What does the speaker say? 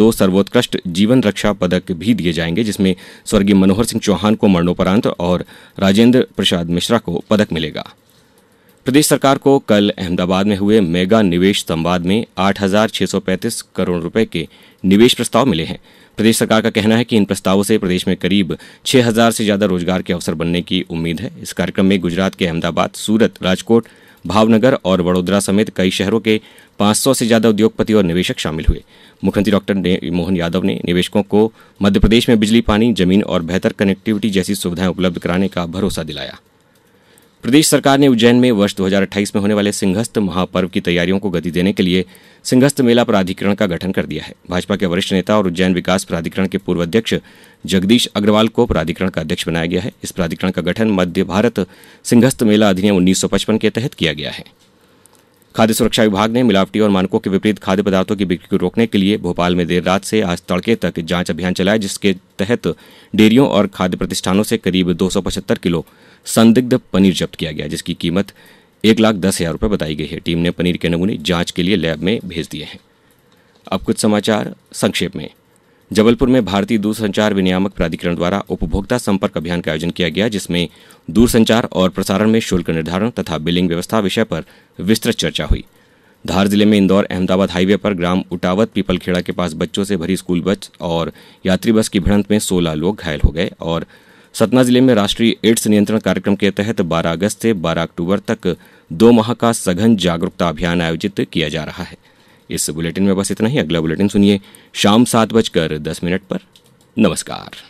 2 सर्वोत्कृष्ट जीवन रक्षा पदक भी दिए जाएंगे, जिसमें स्वर्गीय मनोहर सिंह चौहान को मरणोपरांत और राजेंद्र प्रसाद मिश्रा को पदक मिलेगा। प्रदेश सरकार को कल अहमदाबाद में हुए मेगा निवेश संवाद में 8,635 करोड़ रुपए के निवेश प्रस्ताव मिले हैं। प्रदेश सरकार का कहना है कि इन प्रस्तावों से प्रदेश में करीब 6,000 से ज्यादा रोजगार के अवसर बनने की उम्मीद है। इस कार्यक्रम में गुजरात के अहमदाबाद, सूरत, राजकोट, भावनगर और वडोदरा समेत कई शहरों के 500 से ज्यादा उद्योगपति और निवेशक शामिल हुए। मुख्यमंत्री डॉक्टर मोहन यादव ने निवेशकों को मध्य प्रदेश में बिजली, पानी, जमीन और बेहतर कनेक्टिविटी जैसी सुविधाएं उपलब्ध कराने का भरोसा दिलाया। प्रदेश सरकार ने उज्जैन में वर्ष 2028 में होने वाले सिंहस्थ महापर्व की तैयारियों को गति देने के लिए सिंहस्थ मेला प्राधिकरण का गठन कर दिया है। भाजपा के वरिष्ठ नेता और उज्जैन विकास प्राधिकरण के पूर्व अध्यक्ष जगदीश अग्रवाल को प्राधिकरण का अध्यक्ष बनाया गया है। इस प्राधिकरण का गठन मध्य भारत सिंहस्थ मेला अधिनियम 1955 के तहत किया गया है। खाद्य सुरक्षा विभाग ने मिलावटी और मानकों के विपरीत खाद्य पदार्थों की बिक्री को रोकने के लिए भोपाल में देर रात से आज तड़के तक जांच अभियान चलाया, जिसके तहत डेयरियों और खाद्य प्रतिष्ठानों से करीब 275 किलो संदिग्ध पनीर जब्त किया गया, जिसकी कीमत 1,10,000 रुपये बताई गई है। टीम ने पनीर के नमूने जांच के लिए लैब में भेज दिए हैं। अब कुछ समाचार संक्षेप में। जबलपुर में भारतीय दूरसंचार विनियामक प्राधिकरण द्वारा उपभोक्ता संपर्क अभियान का आयोजन किया गया, जिसमें दूरसंचार और प्रसारण में शुल्क निर्धारण तथा बिलिंग व्यवस्था विषय पर विस्तृत चर्चा हुई। धार जिले में इंदौर अहमदाबाद हाईवे पर ग्राम उटावत पीपलखेड़ा के पास बच्चों से भरी स्कूल बस और यात्री बस की भिड़ंत में 16 लोग घायल हो गए। और सतना जिले में राष्ट्रीय एड्स नियंत्रण कार्यक्रम के तहत 12 अगस्त से 12 अक्टूबर तक 2 माह का सघन जागरूकता अभियान आयोजित किया जा रहा है। इस बुलेटिन में बस इतना ही। अगला बुलेटिन सुनिए शाम 7:10 पर। नमस्कार।